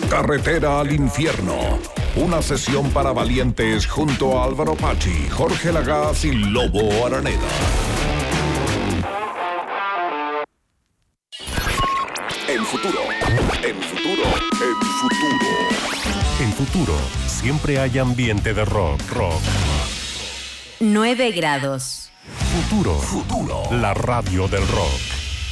Carretera al infierno. Una sesión para valientes junto a Álvaro Pachi, Jorge Lagaz y Lobo Araneda. El futuro. En Futuro siempre hay ambiente de rock. 9 grados. Futuro. La radio del rock.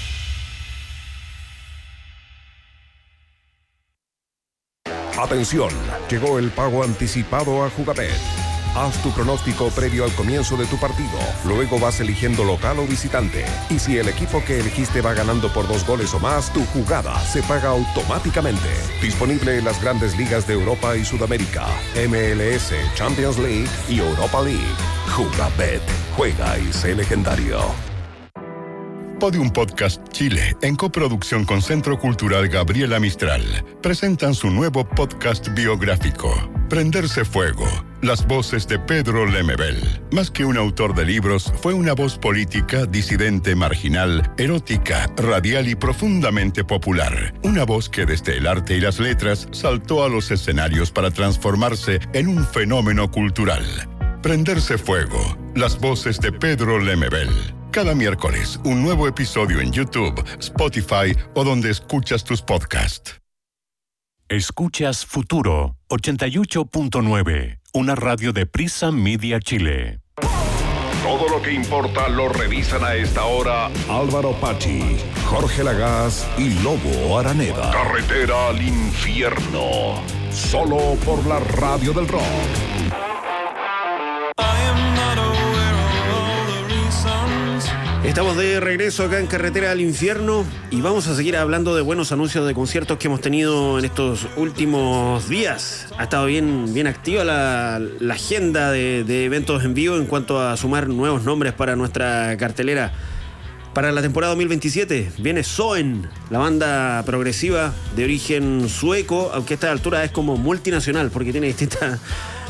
Atención, llegó el pago anticipado a Jugabet. Haz tu pronóstico previo al comienzo de tu partido. Luego vas eligiendo local o visitante. Y si el equipo que elegiste va ganando por 2 goles o más, tu jugada se paga automáticamente. Disponible en las grandes ligas de Europa y Sudamérica, MLS, Champions League y Europa League. Jugabet. Juega y sé legendario. Podium Podcast Chile, en coproducción con Centro Cultural Gabriela Mistral, presentan su nuevo podcast biográfico, Prenderse Fuego, las voces de Pedro Lemebel. Más que un autor de libros, fue una voz política, disidente, marginal, erótica, radial y profundamente popular. Una voz que desde el arte y las letras saltó a los escenarios para transformarse en un fenómeno cultural. Prenderse Fuego, las voces de Pedro Lemebel. Cada miércoles, un nuevo episodio en YouTube, Spotify o donde escuchas tus podcasts. Escuchas Futuro 88.9, una radio de Prisa Media Chile. Todo lo que importa lo revisan a esta hora Álvaro Pachi, Jorge Lagaz y Lobo Araneda. Carretera al infierno. Solo por la radio del rock. Estamos de regreso acá en Carretera al Infierno y vamos a seguir hablando de buenos anuncios de conciertos que hemos tenido en estos últimos días. Ha estado bien activa la agenda de eventos en vivo en cuanto a sumar nuevos nombres para nuestra cartelera. Para la temporada 2027 viene Soen, la banda progresiva de origen sueco, aunque a esta altura es como multinacional porque tiene distintas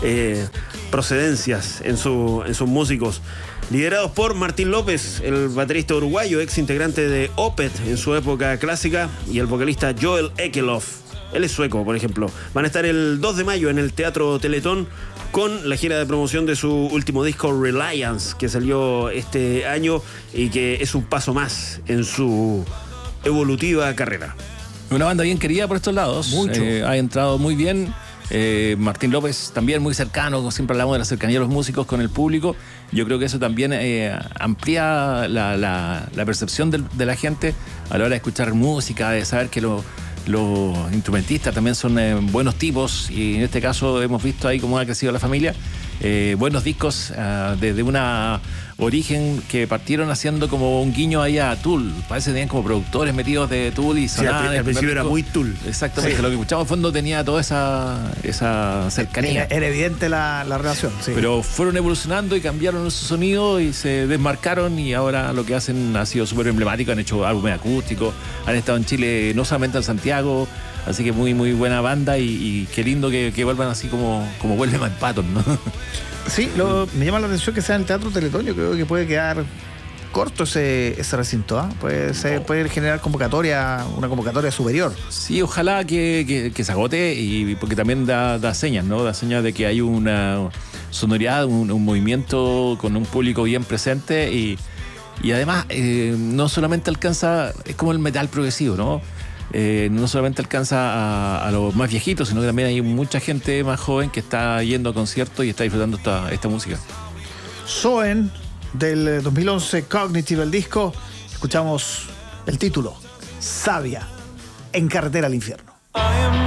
procedencias en sus músicos. Liderados por Martín López, el baterista uruguayo, ex integrante de Opeth en su época clásica, y el vocalista Joel Ekelof. Él es sueco, por ejemplo. Van a estar el 2 de mayo en el Teatro Teletón con la gira de promoción de su último disco Reliance, que salió este año y que es un paso más en su evolutiva carrera. Una banda bien querida por estos lados. Mucho. Ha entrado muy bien. Martín López también muy cercano, siempre hablamos de la cercanía de los músicos con el público. Yo creo que eso también amplía la percepción de la gente a la hora de escuchar música, de saber que los instrumentistas también son buenos tipos, y en este caso hemos visto ahí cómo ha crecido la familia. Buenos discos desde una origen que partieron haciendo como un guiño ahí a Tool. Parece que tenían como productores metidos de Tool y sonaban. Sí, al principio era muy Tool. Exactamente, sí. Lo que escuchamos en fondo tenía toda esa cercanía. Era evidente la relación, sí. Pero fueron evolucionando y cambiaron su sonido y se desmarcaron, y ahora lo que hacen ha sido súper emblemático. Han hecho álbumes acústicos, han estado en Chile, no solamente en Santiago. Así que muy buena banda, y qué lindo que vuelvan así como vuelve Mike Patton, ¿no? Sí, me llama la atención que sea en el Teatro Teletón. Yo creo que puede quedar corto ese recinto, ¿eh? Puede generar una convocatoria superior. Sí, ojalá que se agote, y porque también da señas, ¿no? Da señas de que hay una sonoridad, un movimiento con un público bien presente, y además no solamente alcanza, es como el metal progresivo, ¿no? No solamente alcanza a los más viejitos, sino que también hay mucha gente más joven que está yendo a conciertos y está disfrutando esta música. Soen, del 2011, Cognitive, el disco. Escuchamos el título, Sabia, en Carretera al Infierno.